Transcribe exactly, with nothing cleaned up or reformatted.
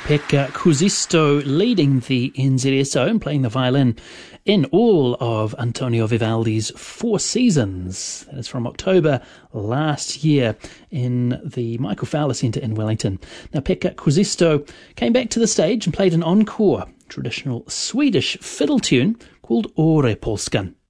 Pekka Kuusisto leading the N Z S O and playing the violin in all of Antonio Vivaldi's Four Seasons. That is from October last year in the Michael Fowler Centre in Wellington. Now, Pekka Kuusisto came back to the stage and played an encore, traditional Swedish fiddle tune called Åre Polskan.